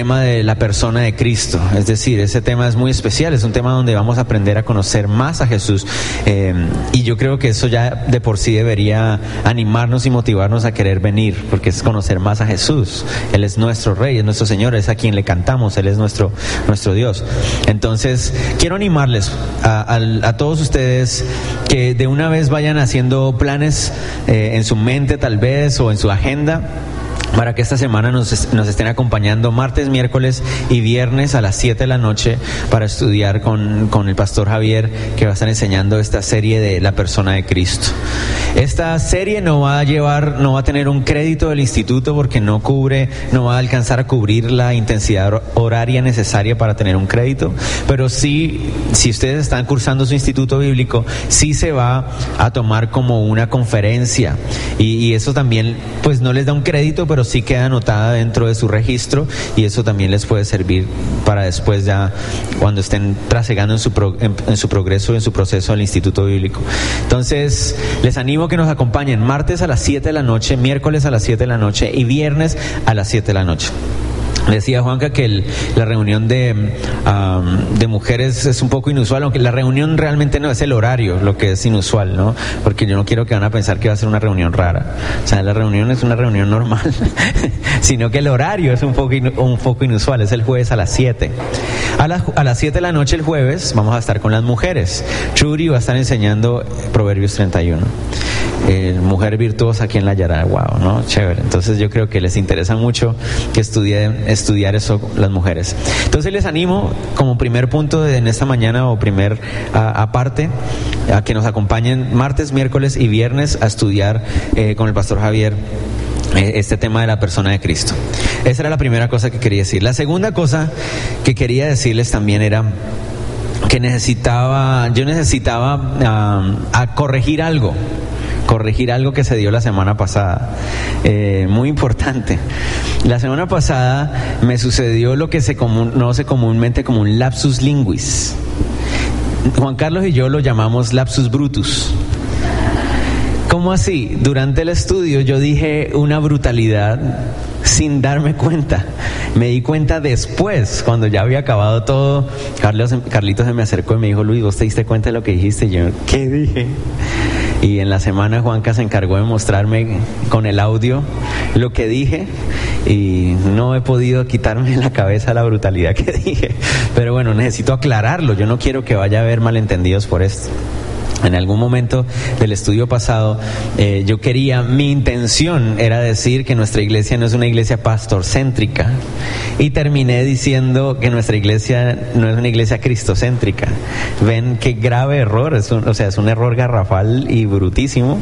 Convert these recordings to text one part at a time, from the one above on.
tema de la persona de Cristo. Es decir, ese tema es muy especial, es un tema donde vamos a aprender a conocer más a Jesús, y yo creo que eso ya de por sí debería animarnos y motivarnos a querer venir, porque es conocer más a Jesús. Él es nuestro Rey, es nuestro Señor, es a quien le cantamos, Él es nuestro Dios. Entonces quiero animarles a todos ustedes que de una vez vayan haciendo planes en su mente tal vez, o en su agenda, para que esta semana nos estén acompañando martes, miércoles y viernes a las 7 de la noche para estudiar con el pastor Javier, que va a estar enseñando esta serie de la persona de Cristo. Esta serie no va a tener un crédito del instituto, porque no va a alcanzar a cubrir la intensidad horaria necesaria para tener un crédito, pero sí, si ustedes están cursando su instituto bíblico, sí se va a tomar como una conferencia, y eso también pues no les da un crédito, pero sí queda anotada dentro de su registro, y eso también les puede servir para después, ya cuando estén trasegando en su progreso, en su proceso al instituto bíblico. Entonces les animo que nos acompañen martes a las 7 de la noche, miércoles a las 7 de la noche y viernes a las 7 de la noche. Decía Juanca que la reunión de mujeres es un poco inusual, aunque la reunión realmente no es el horario lo que es inusual, ¿no? Porque yo no quiero que van a pensar que va a ser una reunión rara. O sea, la reunión es una reunión normal, sino que el horario es un poco inusual, es el jueves a las 7. A las 7 de la noche el jueves vamos a estar con las mujeres. Churi va a estar enseñando Proverbios 31. Mujer virtuosa, ¿quién la hallará? Wow, ¿no? Chévere. Entonces yo creo que les interesa mucho que estudiar eso las mujeres. Entonces les animo como primer punto en esta mañana, o primer aparte, a que nos acompañen martes, miércoles y viernes a estudiar con el pastor Javier este tema de la persona de Cristo. Esa era la primera cosa que quería decir. La segunda cosa que quería decirles también era que yo necesitaba corregir algo que se dio la semana pasada, muy importante. La semana pasada me sucedió lo que se conoce comúnmente como un lapsus linguis. Juan Carlos y yo lo llamamos lapsus brutus. ¿Cómo así? Durante el estudio yo dije una brutalidad sin darme cuenta. Me di cuenta después, cuando ya había acabado todo. Carlitos se me acercó y me dijo: Luis, ¿vos te diste cuenta de lo que dijiste? Y yo, ¿qué dije? Y en la semana Juanca se encargó de mostrarme con el audio lo que dije, y no he podido quitarme de la cabeza la brutalidad que dije. Pero bueno, necesito aclararlo. Yo no quiero que vaya a haber malentendidos por esto. En algún momento del estudio pasado, mi intención era decir que nuestra iglesia no es una iglesia pastorcéntrica, y terminé diciendo que nuestra iglesia no es una iglesia cristocéntrica. Ven qué grave error, es un error garrafal y brutísimo,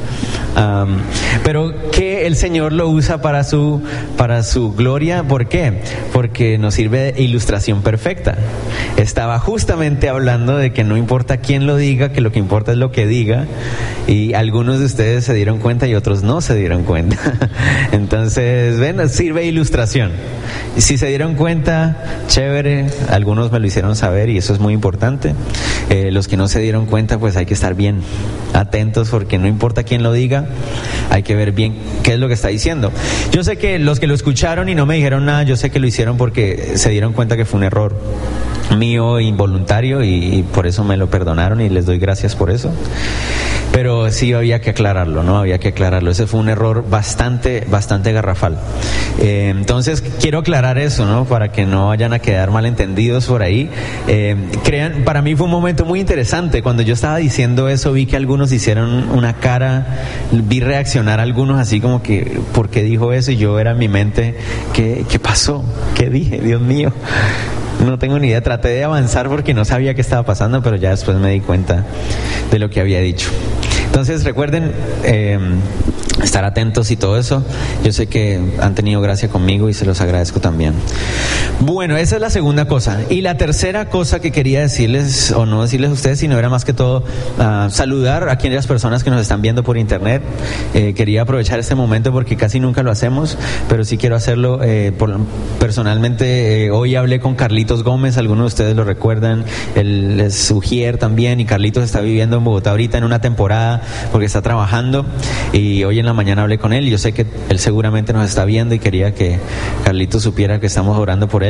pero que el Señor lo usa para su gloria. ¿Por qué? Porque nos sirve de ilustración perfecta. Estaba justamente hablando de que no importa quién lo diga, que lo que importa es lo que diga, y algunos de ustedes se dieron cuenta y otros no se dieron cuenta. Entonces, ven, sirve de ilustración. Si se dieron cuenta, chévere, algunos me lo hicieron saber y eso es muy importante. Los que no se dieron cuenta, pues hay que estar bien atentos, porque no importa quién lo diga, hay que ver bien qué es lo que está diciendo. Yo sé que los que lo escucharon y no me dijeron nada, yo sé que lo hicieron porque se dieron cuenta que fue un error mío involuntario, y por eso me lo perdonaron, y les doy gracias por eso. Pero sí había que aclararlo, ¿no? Había que aclararlo. Ese fue un error bastante garrafal. Entonces quiero aclarar eso, ¿no? Para que no vayan a quedar malentendidos por ahí. Para mí fue un momento muy interesante. Cuando yo estaba diciendo eso, vi que algunos hicieron una cara, vi reaccionar a algunos así como que, ¿por qué dijo eso? Y yo era en mi mente, ¿qué pasó? ¿Qué dije? Dios mío. No tengo ni idea, traté de avanzar porque no sabía qué estaba pasando, pero ya después me di cuenta de lo que había dicho. Entonces recuerden estar atentos y todo eso. Yo sé que han tenido gracia conmigo y se los agradezco también. Bueno, esa es la segunda cosa. Y la tercera cosa que quería decirles, o no decirles a ustedes, sino era más que todo saludar a aquellas personas que nos están viendo por internet. Quería aprovechar este momento porque casi nunca lo hacemos, pero sí quiero hacerlo personalmente. Hoy hablé con Carlitos Gómez, algunos de ustedes lo recuerdan. Él es ujier también, y Carlitos está viviendo en Bogotá ahorita en una temporada porque está trabajando, y hoy en la mañana hablé con él. Yo sé que él seguramente nos está viendo y quería que Carlitos supiera que estamos orando por él.